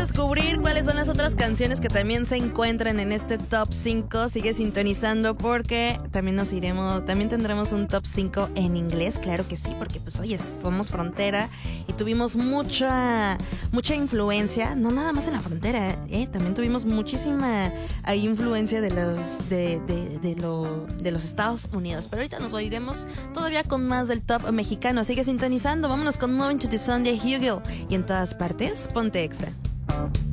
descubrir cuáles son las otras canciones que también se encuentran en este top 5. Sigue sintonizando porque también tendremos un top 5 en inglés, claro que sí, porque pues oye, somos frontera y tuvimos mucha influencia, no nada más en la frontera, también tuvimos muchísima influencia de los Estados Unidos. Pero ahorita nos iremos todavía con más del top mexicano. Sigue sintonizando, vámonos con Moving to the Sun de Hugel y en todas partes, ponte Exa.